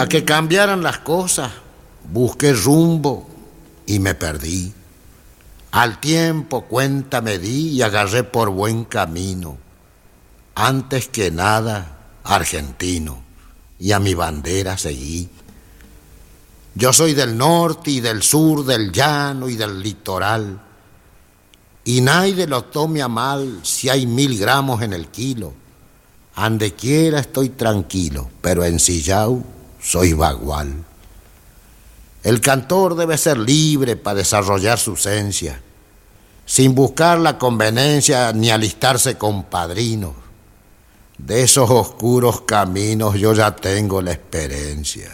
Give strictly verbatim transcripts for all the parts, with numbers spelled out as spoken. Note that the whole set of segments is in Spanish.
Pa' que cambiaran las cosas, busqué rumbo y me perdí. Al tiempo cuenta me di y agarré por buen camino. Antes que nada, argentino, y a mi bandera seguí. Yo soy del norte y del sur, del llano y del litoral, y nadie lo tome a mal si hay mil gramos en el kilo. Ande quiera estoy tranquilo, pero ensillao soy bagual. El cantor debe ser libre para desarrollar su esencia, sin buscar la conveniencia ni alistarse con padrinos. De esos oscuros caminos yo ya tengo la experiencia.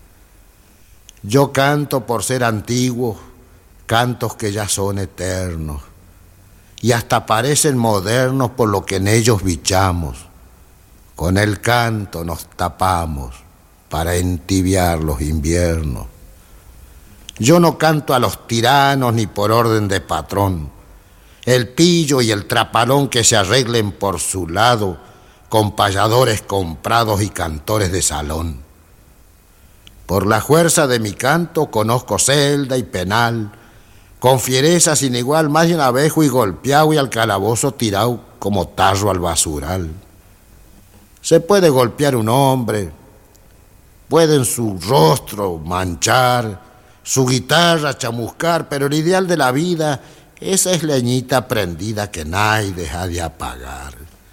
Yo canto por ser antiguos, cantos que ya son eternos, y hasta parecen modernos por lo que en ellos bichamos. Con el canto nos tapamos para entibiar los inviernos. Yo no canto a los tiranos ni por orden de patrón. El pillo y el trapalón que se arreglen por su lado, con payadores comprados y cantores de salón. Por la fuerza de mi canto conozco celda y penal, con fiereza sin igual, más de un abejo y golpeado y al calabozo tirado como tarro al basural. Se puede golpear un hombre, pueden su rostro manchar, su guitarra chamuscar, pero el ideal de la vida, esa es leñita prendida que nadie deja de apagar.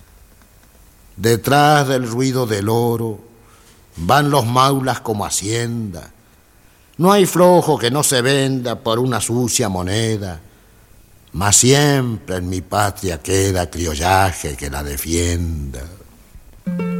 Detrás del ruido del oro van los maulas como hacienda. No hay flojo que no se venda por una sucia moneda, mas siempre en mi patria queda criollaje que la defienda.